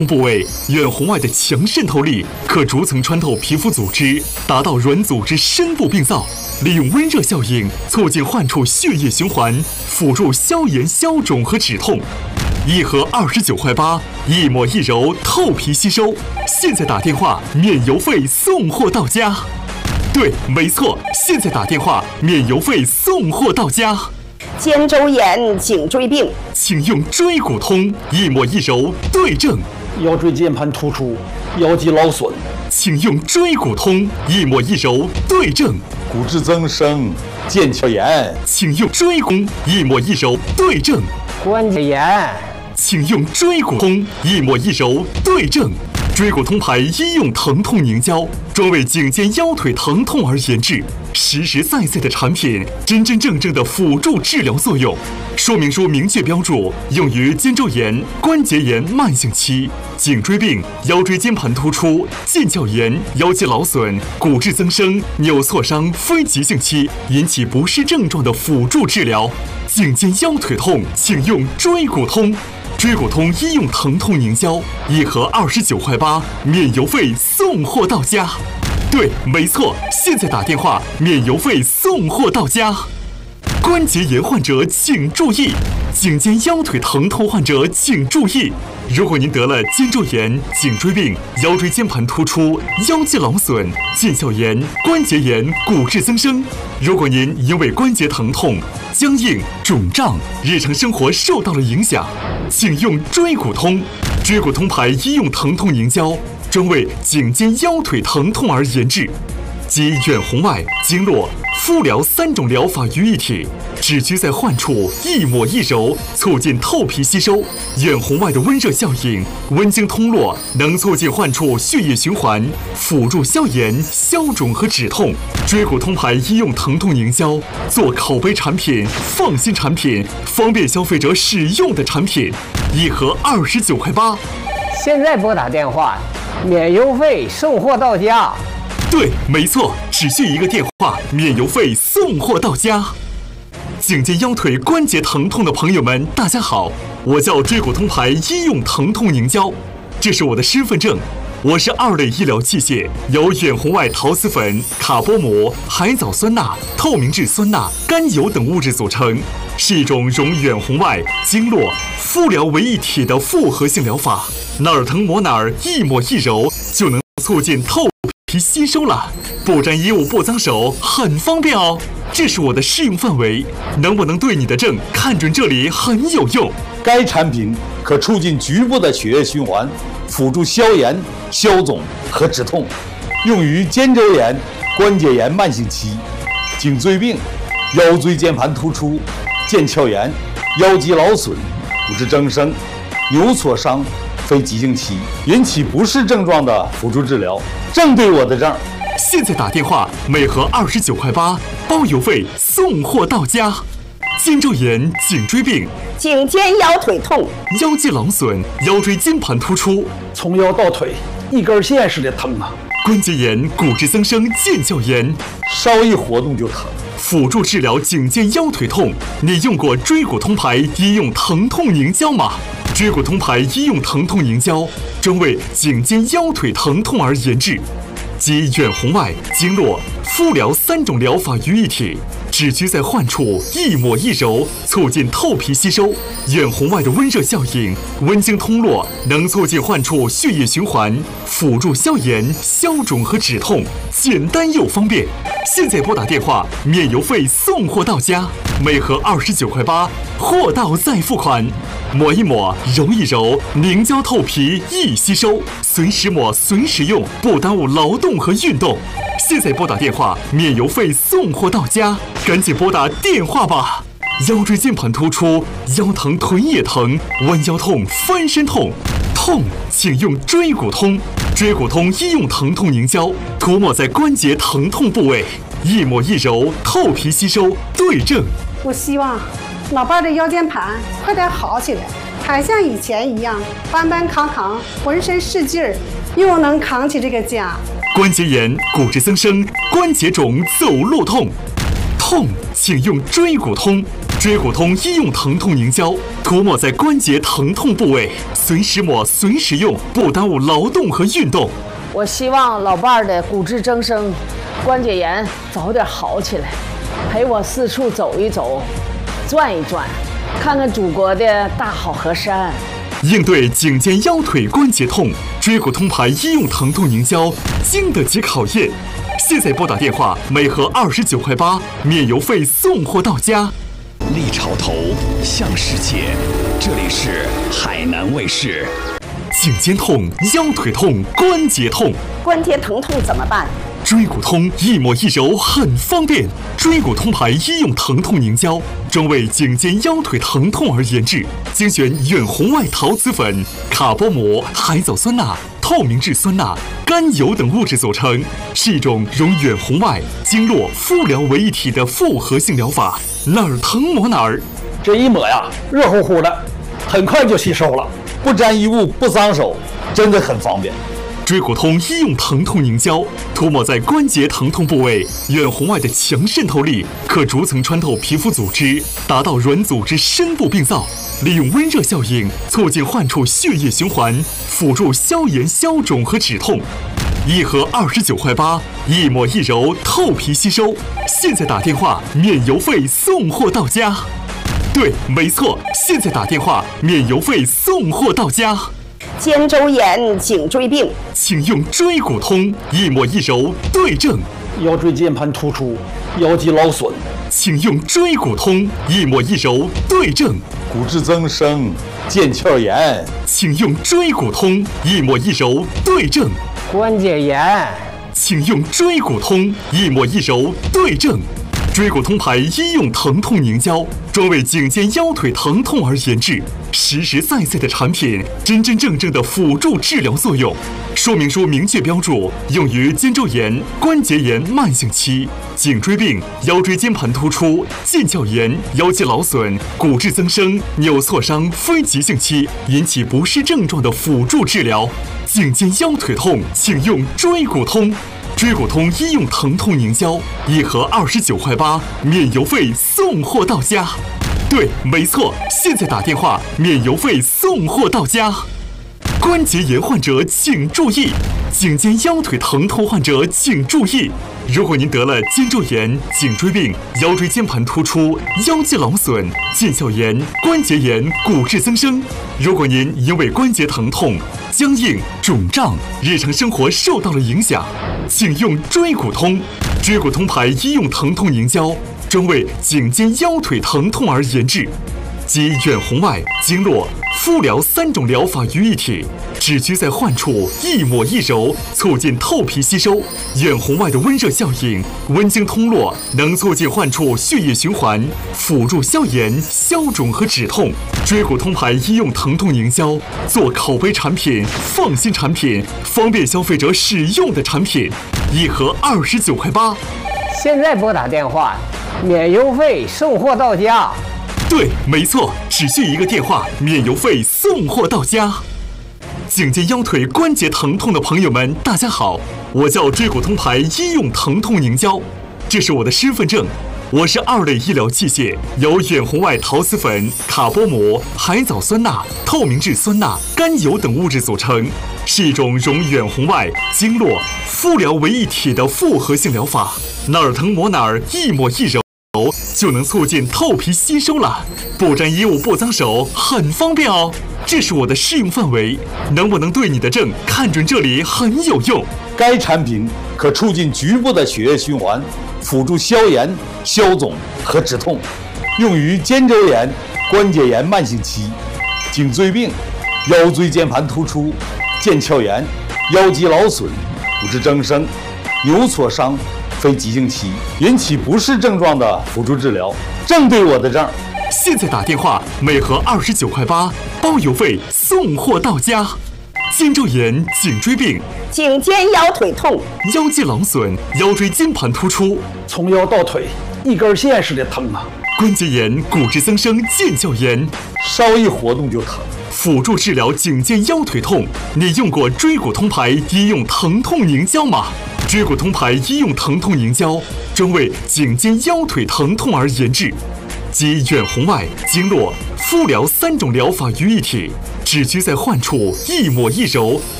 部位远红外的强渗透力可逐层穿透皮肤组织，达到软组织深部病灶，利用温热效应促进患处血液循环，辅助消炎消肿和止痛。一盒29块8，一抹一柔，透皮吸收。现在打电话免邮费送货到家。对，没错，现在打电话免邮费送货到家。 肩周炎、颈椎病， 请用椎骨通，一抹一柔，对症。 腰椎间盘突出、腰肌劳损， 请用椎骨通，一抹一柔，对症。 骨质增生、腱鞘炎， 请用椎骨一抹一柔，对症。 关节炎， 请用椎骨通，一抹一柔，对症。椎骨通牌医用疼痛凝胶，专为颈肩腰腿疼痛而研制，实实在在的产品，真真正正的辅助治疗作用。说明书明确标注，用于肩周炎、关节炎慢性期、颈椎病、腰椎间盘突出、腱鞘炎、腰肌劳损、骨质增生、扭挫伤非急性期引起不适症状的辅助治疗。颈肩腰腿痛，请用椎骨通。椎骨通医用疼痛凝胶，一盒29块8，免邮费送货到家。对，没错，现在打电话免邮费送货到家。关节炎患者请注意，颈肩腰腿疼痛患者请注意。如果您得了肩周炎、颈椎病、腰椎间盘突出、腰肌劳损、腱鞘炎、关节炎、骨质增生，如果您因为关节疼痛、僵硬、肿胀，日常生活受到了影响，请用椎骨通。椎骨通牌医用疼痛凝胶，专为颈肩腰腿疼痛而研制，集远红外、经络、敷疗3种疗法于一体，只需在患处一抹一柔，促进透皮吸收。远红外的温热效应，温经通络，能促进患处血液循环，辅助消炎、消肿和止痛。椎骨通牌医用疼痛凝胶，做口碑产品、放心产品、方便消费者使用的产品，一盒29块8。 现在拨打电话，免邮费送货到家。 对，没错，只需一个电话，免邮费送货到家。颈肩腰腿关节疼痛的朋友们，大家好，我叫椎骨通牌医用疼痛凝胶，这是我的身份证。我是2类医疗器械，由远红外陶瓷粉、卡波膜、海藻酸钠、透明质酸钠、甘油等物质组成，是一种融远红外、经络、敷疗为一体的复合性疗法。哪儿疼抹哪儿，一抹一柔就能促进透皮吸收了，不沾衣物不脏手，很方便哦。这是我的适用范围，能不能对你的症看准这里很有用。 该产品可促进局部的血液循环，辅助消炎、消肿和止痛，用于肩周炎、关节炎慢性期、颈椎病、腰椎间盘突出、腱鞘炎、腰肌劳损、骨质增生、扭挫伤非急性期引起不适症状的辅助治疗，正对我的症。 现在打电话，每盒29块8，包邮费送货到家。肩周炎、颈椎病、 颈肩腰腿痛、 腰肌劳损、腰椎间盘突出， 从腰到腿一根线似的疼啊！ 关节炎、骨质增生、腱鞘炎， 稍一活动就疼。 辅助治疗颈肩腰腿痛，你用过椎骨通牌医用疼痛凝胶吗？椎骨通牌医用疼痛凝胶，专为颈肩腰腿疼痛而研制，集远红外、经络、敷疗3种疗法于一体，只需在患处一抹一柔，促进透皮吸收。远红外的温热效应，温经通络，能促进患处血液循环，辅助消炎、消肿和止痛，简单又方便。现在拨打电话，免邮费送货到家，每盒29块8，货到再付款。抹一抹，揉一揉，凝胶透皮易吸收，随时抹随时用，不耽误劳动和运动。现在拨打电话，免邮费送货到家，赶紧拨打电话吧。腰椎间盘突出，腰疼腿也疼，弯腰痛、翻身痛，痛请用椎骨通。椎骨通医用疼痛凝胶，涂抹在关节疼痛部位，一抹一揉，透皮吸收，对症。 我希望老伴的腰间盘快点好起来，还像以前一样搬搬扛扛，浑身是劲儿，又能扛起这个家。 关节炎、骨质增生、关节肿、走路痛，痛请用椎骨通。 椎骨通医用疼痛凝胶，涂抹在关节疼痛部位，随时抹随时用，不耽误劳动和运动。 我希望老伴儿的骨质增生、关节炎早点好起来，陪我四处走一走、转一转，看看祖国的大好河山。 应对颈肩腰腿关节痛，椎骨通牌医用疼痛凝胶经得起考验。现在拨打电话，每盒29.8块，免邮费送货到家。 立潮头向世界，这里是海南卫视。 颈肩痛、腰腿痛、关节痛， 关节疼痛怎么办？ 椎骨通一抹一揉很方便。椎骨通牌医用疼痛凝胶，专为颈肩腰腿疼痛而研制，精选远红外陶瓷粉、卡波膜、海藻酸钠、透明质酸钠、甘油等物质组成，是一种融远红外、经络、敷疗为一体的复合性疗法。哪儿疼抹哪儿， 这一抹呀，热乎乎的，很快就吸收了， 不沾衣物不脏手，真的很方便。 椎骨通医用疼痛凝胶，涂抹在关节疼痛部位，远红外的强渗透力可逐层穿透皮肤组织，达到软组织深部病灶，利用温热效应促进患处血液循环，辅助消炎消肿和止痛。一盒29.8块，一抹一揉透皮吸收。现在打电话免邮费送货到家。对，没错，现在打电话免邮费送货到家。 肩周炎、颈椎病， 请用椎骨通，一抹一揉对症。 腰椎间盘突出、腰肌劳损， 请用椎骨通，一抹一揉对症。 骨质增生、腱鞘炎， 请用椎骨通，一抹一揉对症。 关节炎， 请用椎骨通，一抹一揉对症。椎骨通牌医用疼痛凝胶，专为颈肩腰腿疼痛而研制，实实在在的产品，真真正正的辅助治疗作用。说明书明确标注，用于肩周炎、关节炎慢性期、颈椎病、腰椎间盘突出、腱鞘炎、腰肌劳损、骨质增生、扭挫伤非急性期引起不适症状的辅助治疗。颈肩腰腿痛，请用椎骨通。椎骨通医用疼痛凝胶，一盒29.8块，免邮费送货到家。对，没错，现在打电话免邮费送货到家。关节炎患者请注意，颈肩腰腿疼痛患者请注意。如果您得了肩周炎、颈椎病、腰椎间盘突出、腰肌劳损、腱鞘炎、关节炎、骨质增生，如果您因为关节疼痛、僵硬、肿胀，日常生活受到了影响，请用椎骨通。椎骨通牌医用疼痛凝胶，专为颈肩腰腿疼痛而研制，集远红外、经络、敷疗3种疗法于一体，只需在患处一抹一揉，促进透皮吸收。远红外的温热效应，温经通络，能促进患处血液循环，辅助消炎、消肿和止痛。椎骨通牌医用疼痛凝胶，做口碑产品、放心产品、方便消费者使用的产品，一盒29.8块。 现在拨打电话，免邮费送货到家。 对，没错，只需一个电话，免邮费送货到家。颈肩腰腿关节疼痛的朋友们，大家好，我叫椎骨通牌医用疼痛凝胶，这是我的身份证。我是2类医疗器械，由远红外陶瓷粉、卡波膜、海藻酸钠、透明质酸钠、甘油等物质组成，是一种融远红外、经络、敷疗为一体的复合性疗法。哪儿疼抹哪儿，一抹一揉就能促进透皮吸收了，不沾衣物不脏手，很方便哦。这是我的适用范围，能不能对你的症看准这里很有用。 该产品可促进局部的血液循环，辅助消炎、消肿和止痛，用于肩周炎、关节炎慢性期、颈椎病、腰椎间盘突出、腱鞘炎、腰肌劳损、骨质增生、扭挫伤非急性期引起不适症状的辅助治疗，正对我的症。 现在打电话，每盒29.8块，包邮费送货到家。肩周炎、颈椎病、 颈肩腰腿痛、 腰肌劳损、腰椎间盘突出， 从腰到腿一根线似的疼啊！ 关节炎、骨质增生、腱鞘炎， 稍一活动就疼。 辅助治疗颈肩腰腿痛，你用过椎骨通牌医用疼痛凝胶吗？椎骨通牌医用疼痛凝胶，专为颈肩腰腿疼痛而研制， 集远红外、经络、敷疗3种疗法于一体，只需在患处一抹一揉，